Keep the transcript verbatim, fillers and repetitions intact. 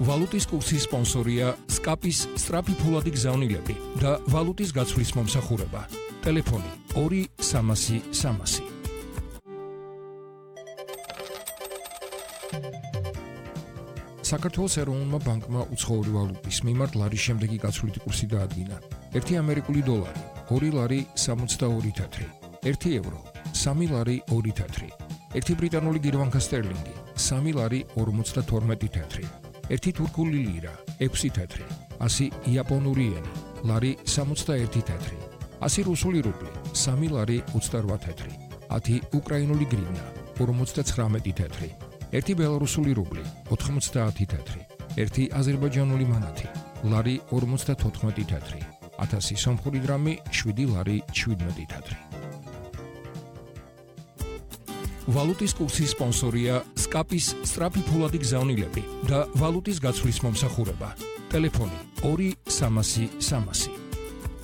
ვალუტის კურსის სპონსორია სკაპის სწრაფი ფულადი გზავნილები და ვალუტის გაცვლის მომსახურება. ტელეფონი ორი სამასი სამასი. საქართველოს ეროვნულმა ბანკმა უცხოური ვალუტის მიმართ ლარის შემდეგი გაცვლითი კურსი დაადგინა. ერთი ამერიკული დოლარი, ორი ლარი სამოცდაორი თეთრი, ერთი ევრო, სამი ლარი ორი თეთრი, ერთი ბრიტანული გირვანქა სტერლინგი, სამი ლარი ორმოცდათორმეტი თეთრი, ერთი თურქული ლირა, ექვსი თეთრი, ასი იაპონური იენი, ლარი სამოცდაერთი თეთრი, ასი რუსული რუბლი, სამი ლარი ოცდარვა თეთრი, ათი უკრაინული გრივნა, ორმოცდაცხრამეტი თეთრი, ერთი ბელარუსული რუბლი, ოთხმოცდაათი თეთრი, ერთი აზერბაიჯანული მანათი, ლარი ორმოცდათოთხმეტი თეთრი, ათასი სომხური დრამი, შვიდი ლარი შვიდმეტი თეთრი. ვალუტის კურსის სპონსორია სკაპის სწრაფი ფულადი გზავნილები და ვალუტის გაცვლის მომსახურება. ტელეფონი ორი სამასი სამასი.